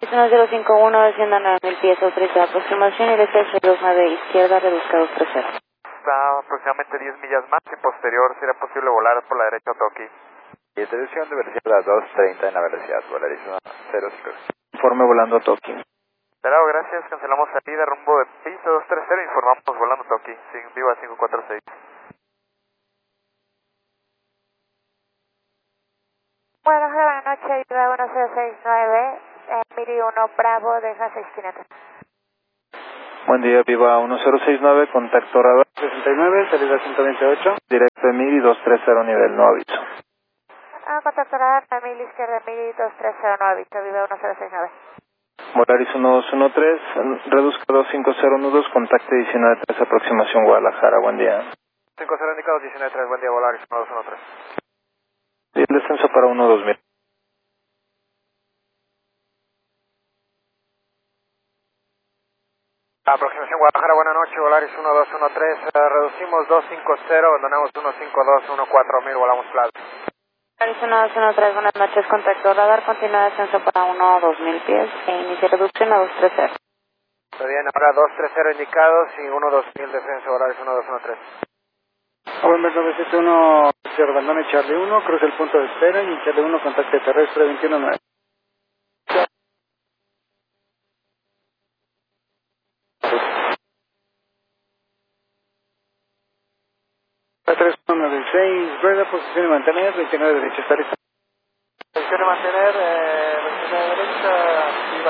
1051, descienda 9000 pies, autorizada aproximación y deseo 29 izquierda, reduzca 230. Está aproximadamente 10 millas más y posterior será posible volar por la derecha a Toki. Y introducción de velocidad a 230 en la velocidad, Volaris 105. Informe volando a Toki. Esperado, gracias, cancelamos salida, rumbo de piso 230, informamos volando Toki, Viva 546. Bueno, buenas noches, Viva 1069, Miri 1 Bravo, deja 6500. Buen día, Viva 1069, contacto radar 69, salida 128, directo de Miri 230, nivel no aviso. Contacto radar, 9000 izquierda, Miri 230, no aviso, Viva 1069. Volaris 1213, reduzca 250 nudos, contacte 193, aproximación Guadalajara, buen día. 50 indicados, 193, buen día, Volaris 1213. Y el descenso para 12000. Aproximación Guadalajara, buenas noches, Volaris 1213, reducimos 250, abandonamos 152, 14000, volamos plaza. Volaris 1213, buenas noches, contacto radar, continúa descenso para 12000 pies e inicia reducción a 230. Está bien, ahora 230 indicados y 12000 descenso, Volaris 1213. November 971, Sierra Bandone, Charlie 1, cruza el punto de espera y en Charlie 1, contacte terrestre 219. 3196, rueda, posición de mantener, 29 derecha, está lista. Posición de mantener, 29 derecha, Viva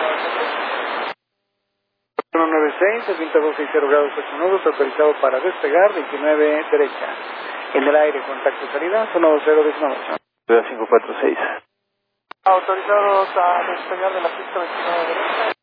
196, el viento 260 grados 8 nudos, autorizado para despegar, 29 derecha. En el aire, contacto salida, 12019. Rueda 546. Autorizados a despegar de la pista 29 derecha.